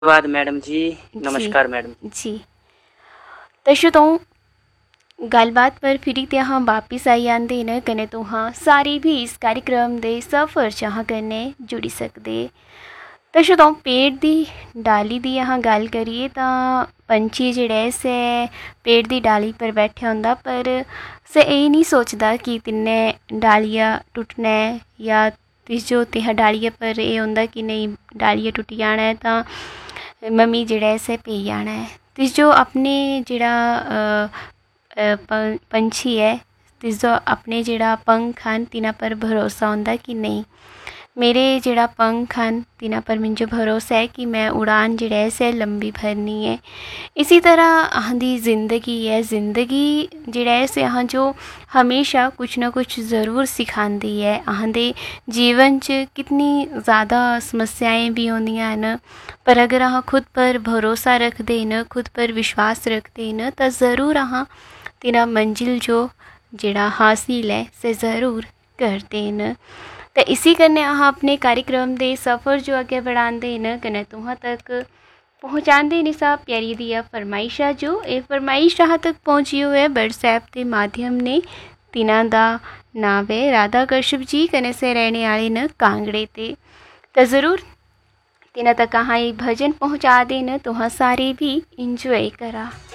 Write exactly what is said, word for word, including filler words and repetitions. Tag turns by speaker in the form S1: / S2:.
S1: धन्यवाद मैडम जी।
S2: जी
S1: नमस्कार मैडम
S2: जी। तशो तो गलबात पर फिरी ते हाँ वापिस आई आंदे न कने तो हाँ सारे भी इस कार्यक्रम दे सफर चाह कन्ने जुड़ी सकते। तशो तो पेड़ दी डाली दी अहाँ गल करिए तां पंछी जेह्ड़ा से पेड़ दी डाली पर बैठे होंदा पर से ये नहीं सोचता कि तिन्ने डालिया टुटना है या तिस जो तिहा डालिया पर ये होंदा कि नहीं डालिया टुटी जाना है तां मम्मी जेह्ड़ा से पेई जाना है। तिस जो अपने जेह्ड़ा पंछी है तिस जो अपने जेह्ड़ा पंख हन तिन्हां पर भरोसा होंदा कि नहीं मेरे जेह्ड़ा पंख हन तिन्हां पर मुझे भरोसा है कि मैं उड़ान जेह्ड़ा है से लंबी भरनी है। इसी तरह अहांदी जिंदगी है जिंदगी जेह्ड़ा है से अहां जो हमेशा कुछ ना कुछ ज़रूर सिखांदी है। अहांदे जीवन च कितनी ज़्यादा समस्याएं भी होंदियां न पर अगर अहां खुद पर भरोसा रखदे न खुद पर विश्वास रखदे न तो ज़रूर अहां तिना मंजिल जो जेड़ा हासिल है से ज़रूर करते न। तो इसी कन्नै अहां अपने कार्यक्रम दे सफ़र जो अगे बढ़ाते न कन्नै तुहां तक पहुँचाते न सा प्यारी दिया फरमाइशा जो ए फरमाइश अहां तक पहुँची हुई है व्हाट्सएप के माध्यम ने। तिना दा नाम है राधा कश्यप जी कन्नै से रहने वाले न कांगड़े ते। तो ज़रूर तिना तक अहां एक भजन पहुँचा देन तुहां सारे भी इंजॉय करा।